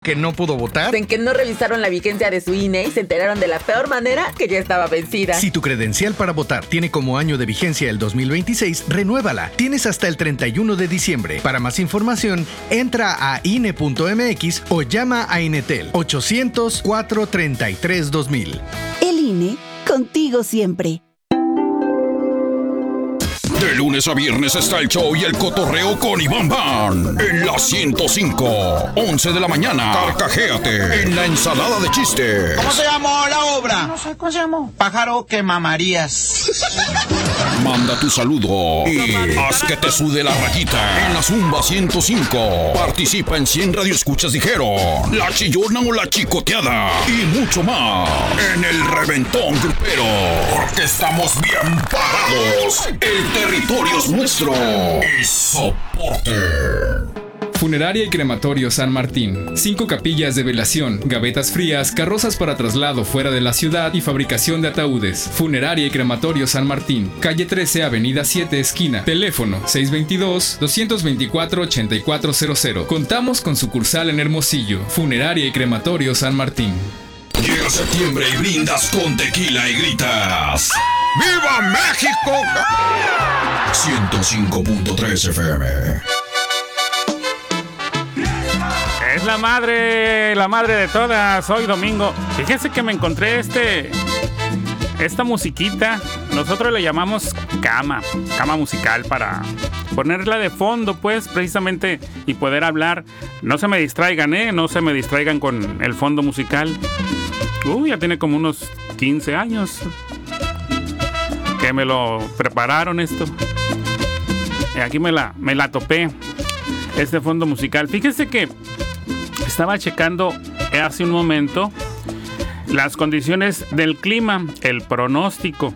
que no pudo votar? En que no revisaron la vigencia de su INE y se enteraron de la peor manera, que ya estaba vencida. Si tu credencial para votar tiene como año de vigencia el 2026, renuévala. Tienes hasta el 31 de diciembre. Para más información, entra a INE.mx o llama a Inetel 800-433-2000. El INE, contigo siempre. De lunes a viernes está el show y el cotorreo con Iván Van en la 105, 11 de la mañana. Carcajéate en la ensalada de chistes. ¿Cómo se llamó la obra? No sé, ¿cómo se llamó? Pájaro que mamarías. Manda tu saludo y haz que te sude la rayita en la Zumba 105. Participa en 100 radioescuchas dijeron, la chillona o la chicoteada y mucho más en el Reventón Grupero. Porque estamos bien parados. El territorio es nuestro. Y soporte. Funeraria y Crematorio San Martín. 5 capillas de velación, gavetas frías, carrozas para traslado fuera de la ciudad y fabricación de ataúdes. Funeraria y Crematorio San Martín. Calle 13, Avenida 7, esquina. Teléfono 622-224-8400. Contamos con sucursal en Hermosillo. Funeraria y Crematorio San Martín. Llega septiembre y brindas con tequila y gritas ¡Viva México! 105.3 FM. Es la madre de todas. Hoy domingo. Fíjense que me encontré esta musiquita. Nosotros le llamamos cama musical para ponerla de fondo, pues, precisamente, y poder hablar. No se me distraigan, no se me distraigan con el fondo musical. Ya tiene como unos 15 años que me lo prepararon esto. Y aquí me la topé, este fondo musical. Fíjense que estaba checando hace un momento las condiciones del clima, el pronóstico.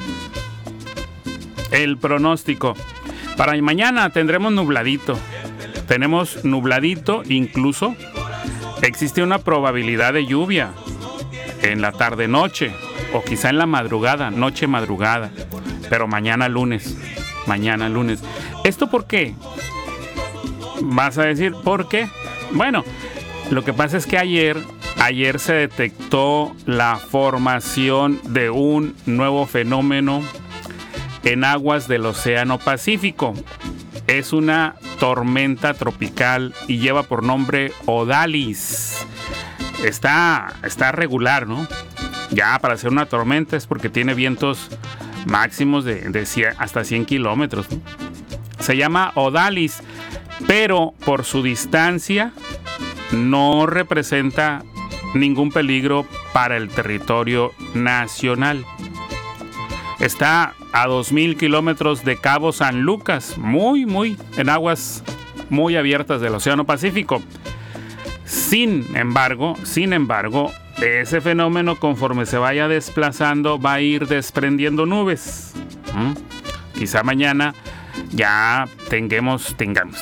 Para mañana tendremos nubladito. Tenemos nubladito, incluso existe una probabilidad de lluvia en la tarde-noche o quizá en la madrugada, noche-madrugada. Pero mañana lunes. ¿Esto por qué? Vas a decir, ¿por qué? Bueno, lo que pasa es que ayer se detectó la formación de un nuevo fenómeno en aguas del Océano Pacífico. Es una tormenta tropical y lleva por nombre Odalis. Está regular, ¿no? Ya para ser una tormenta es porque tiene vientos máximos de 100, hasta 100 kilómetros, ¿no? Se llama Odalis, pero por su distancia no representa ningún peligro para el territorio nacional. Está a 2,000 kilómetros de Cabo San Lucas, muy en aguas muy abiertas del Océano Pacífico. Sin embargo, ese fenómeno, conforme se vaya desplazando, va a ir desprendiendo nubes. Quizá mañana ya tengamos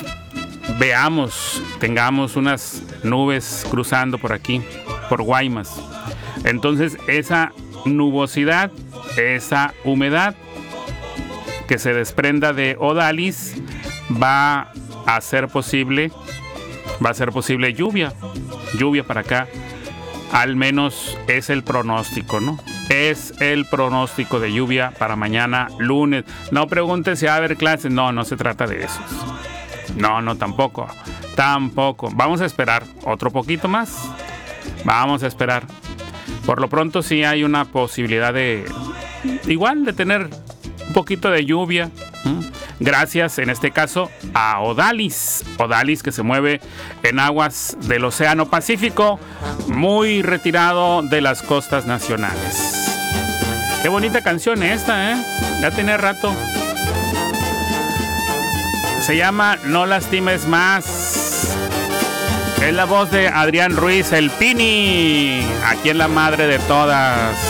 unas nubes cruzando por aquí, por Guaymas. Entonces, esa nubosidad, esa humedad que se desprenda de Odalis va a hacer posible lluvia para acá. Al menos es el pronóstico, ¿no? Es el pronóstico de lluvia para mañana lunes. No preguntes si va a haber clases. No se trata de eso. No, tampoco. Vamos a esperar otro poquito más. Vamos a esperar. Por lo pronto sí hay una posibilidad de tener un poquito de lluvia. Gracias, en este caso, a Odalis, que se mueve en aguas del Océano Pacífico, muy retirado de las costas nacionales. Qué bonita canción esta, ya tiene rato. Se llama No Lastimes Más. Es la voz de Adrián Ruiz, el Pini, aquí en La Madre de Todas.